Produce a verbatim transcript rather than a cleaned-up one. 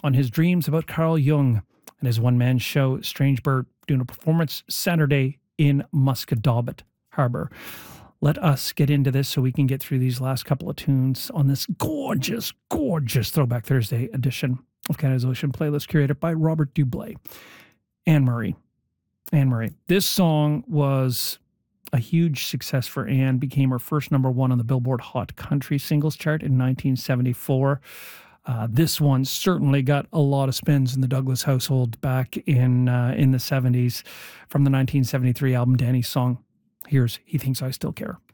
on his dreams about Carl Jung and his one-man show, Strange Bird, doing a performance Saturday in Musquodoboit Harbor. Let us get into this so we can get through these last couple of tunes on this gorgeous, gorgeous Throwback Thursday edition of Canada's Ocean Playlist, curated by Robert Dublé. Anne-Marie. Anne-Marie. This song was a huge success for Anne, became her first number one on the Billboard Hot Country Singles Chart in nineteen seventy-four. Uh, this one certainly got a lot of spins in the Douglas household back in uh, in the seventies from the nineteen seventy-three album Danny's Song. Here's He Thinks I Still Care.